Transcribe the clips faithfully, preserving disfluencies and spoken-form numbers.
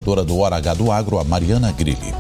editora do Hora H do Agro, a Mariana Grilli.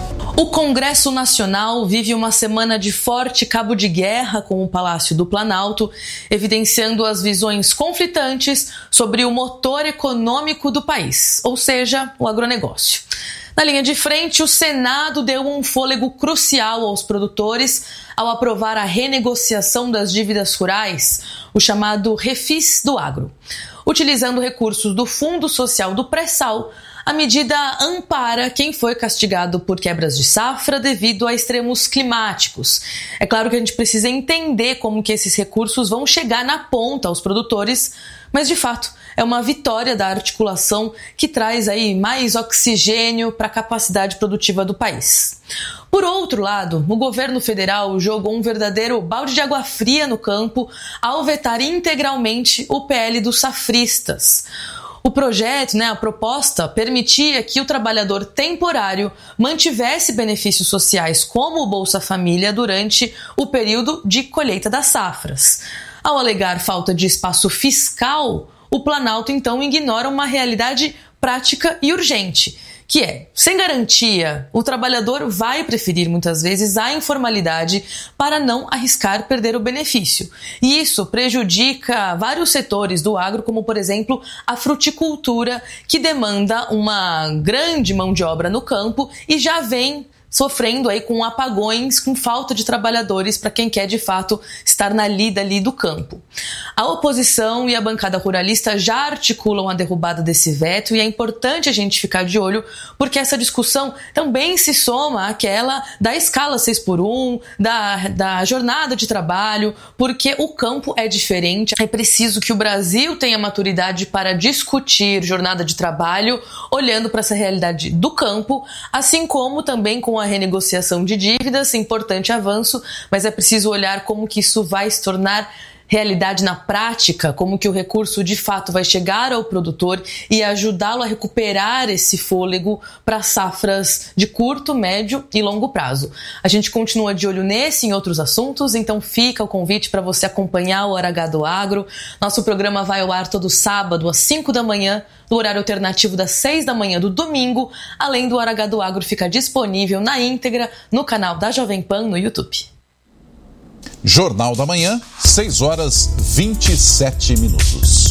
O Congresso Nacional vive uma semana de forte cabo de guerra com o Palácio do Planalto, evidenciando as visões conflitantes sobre o motor econômico do país, ou seja, o agronegócio. Na linha de frente, o Senado deu um fôlego crucial aos produtores ao aprovar a renegociação das dívidas rurais, o chamado Refis do Agro. Utilizando recursos do Fundo Social do Pré-Sal, a medida ampara quem foi castigado por quebras de safra devido a extremos climáticos. É claro que a gente precisa entender como que esses recursos vão chegar na ponta aos produtores, mas de fato é uma vitória da articulação que traz aí mais oxigênio para a capacidade produtiva do país. Por outro lado, o governo federal jogou um verdadeiro balde de água fria no campo ao vetar integralmente o P L dos safristas. O projeto, né, a proposta, permitia que o trabalhador temporário mantivesse benefícios sociais como o Bolsa Família durante o período de colheita das safras. Ao alegar falta de espaço fiscal, o Planalto então ignora uma realidade prática e urgente, que é, sem garantia, o trabalhador vai preferir muitas vezes a informalidade para não arriscar perder o benefício. E isso prejudica vários setores do agro, como por exemplo a fruticultura, que demanda uma grande mão de obra no campo e já vem sofrendo aí com apagões, com falta de trabalhadores para quem quer de fato estar na lida ali do campo. A oposição e a bancada ruralista já articulam a derrubada desse veto e é importante a gente ficar de olho porque essa discussão também se soma àquela da escala seis por um, da, da jornada de trabalho, porque o campo é diferente. É preciso que o Brasil tenha maturidade para discutir jornada de trabalho olhando para essa realidade do campo, assim como também com a renegociação de dívidas, importante avanço, mas é preciso olhar como que isso vai se tornar realidade na prática, como que o recurso de fato vai chegar ao produtor e ajudá-lo a recuperar esse fôlego para safras de curto, médio e longo prazo. A gente continua de olho nesse e em outros assuntos, então fica o convite para você acompanhar o Hora H do Agro. Nosso programa vai ao ar todo sábado às cinco da manhã, no horário alternativo das seis da manhã do domingo, além do Hora H do Agro ficar disponível na íntegra no canal da Jovem Pan no YouTube. Jornal da Manhã, seis horas e vinte e sete minutos.